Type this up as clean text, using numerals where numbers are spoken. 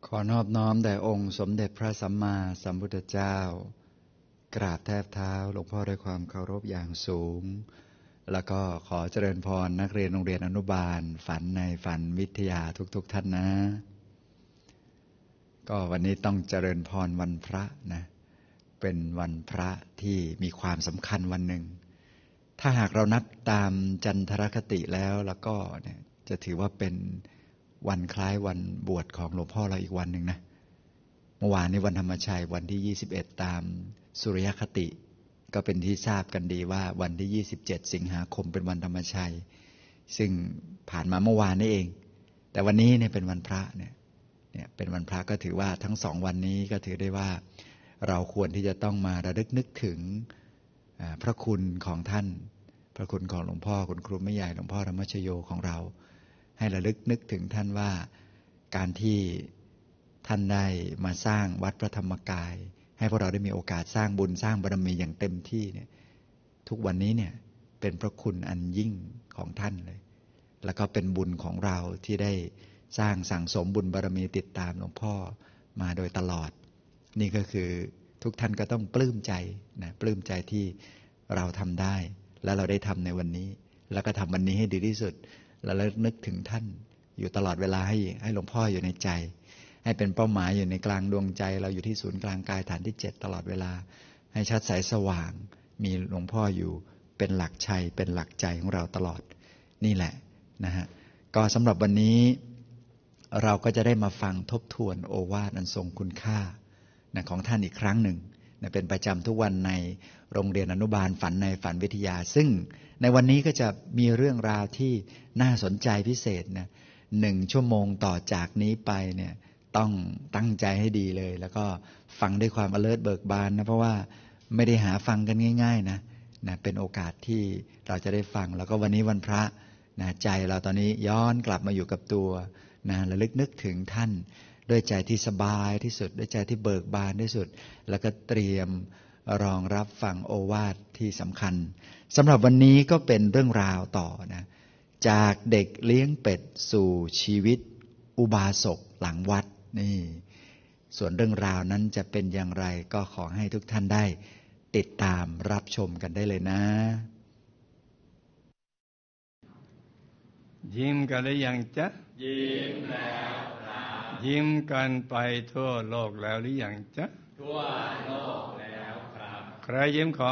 ขอนอบน้อมแด่องค์สมเด็จพระสัมมาสัมพุทธเจ้ากราบแทบเท้าหลวงพ่อด้วยความเคารพอย่างสูงแล้วก็ขอเจริญพรนักเรียนโรงเรียนอนุบาลฝันในฝันวิทยาทุกท่านนะก็วันนี้ต้องเจริญพรวันพระนะเป็นวันพระที่มีความสำคัญวันหนึ่งถ้าหากเรานับตามจันทรคติแล้วก็เนี่ยจะถือว่าเป็นวันคล้ายวันบวชของหลวงพ่อเราอีกวันหนึ่งนะเมื่อวานนี้วันธรรมชัยวันที่21ตามสุริยคติก็เป็นที่ทราบกันดีว่าวันที่27สิงหาคมเป็นวันธรรมชัยซึ่งผ่านมาเมื่อวานนี้เองแต่วันนี้เนี่ยเป็นวันพระเนี่ยเป็นวันพระก็ถือว่าทั้ง2วันนี้ก็ถือได้ว่าเราควรที่จะต้องมาระลึกนึกถึงพระคุณของท่านพระคุณของหลวงพ่อคุณครูแม่ใหญ่หลวงพ่อธรรมชโยของเราให้ระลึกนึกถึงท่านว่าการที่ท่านได้มาสร้างวัดพระธรรมกายให้พวกเราได้มีโอกาสสร้างบุญสร้างบารมีอย่างเต็มที่เนี่ยทุกวันนี้เนี่ยเป็นพระคุณอันยิ่งของท่านเลยแล้วก็เป็นบุญของเราที่ได้สร้างสั่งสมบุญบารมีติดตามหลวงพ่อมาโดยตลอดนี่ก็คือทุกท่านก็ต้องปลื้มใจนะปลื้มใจที่เราทำได้และเราได้ทำในวันนี้แล้วก็ทำวันนี้ให้ดีที่สุดแล้วนึกถึงท่านอยู่ตลอดเวลาให้หลวงพ่ออยู่ในใจให้เป็นเป้าหมายอยู่ในกลางดวงใจเราอยู่ที่ศูนย์กลางกายฐานที่7ตลอดเวลาให้ชัดใสสว่างมีหลวงพ่ออยู่เป็นหลักชัยเป็นหลักใจของเราตลอดนี่แหละนะฮะก็สำหรับวันนี้เราก็จะได้มาฟังทบทวนโอวาทอันทรงคุณค่านะของท่านอีกครั้งหนึ่งนะเป็นประจำทุกวันในโรงเรียนอนุบาลฝันในฝันวิทยาซึ่งในวันนี้ก็จะมีเรื่องราวที่น่าสนใจพิเศษนะ1 ชั่วโมงต่อจากนี้ไปเนี่ยต้องตั้งใจให้ดีเลยแล้วก็ฟังด้วยความ alert เบิกบานนะเพราะว่าไม่ได้หาฟังกันง่ายๆนะเป็นโอกาสที่เราจะได้ฟังแล้วก็วันนี้วันพระนะใจเราตอนนี้ย้อนกลับมาอยู่กับตัวนะระลึกนึกถึงท่านด้วยใจที่สบายที่สุดด้วยใจที่เบิกบานที่สุดแล้วก็เตรียมรองรับฟังโอวาทที่สำคัญสำหรับวันนี้ก็เป็นเรื่องราวต่อนะจากเด็กเลี้ยงเป็ดสู่ชีวิตอุบาสกหลังวัดนี่ส่วนเรื่องราวนั้นจะเป็นอย่างไรก็ขอให้ทุกท่านได้ติดตามรับชมกันได้เลยนะยิ้มกันหรือยังจ๊ะยิ้มแล้วครับยิ้มกันไปทั่วโลกแล้วหรือยังจ๊ะทั่วโลกแล้วครับใครยิ้มขอ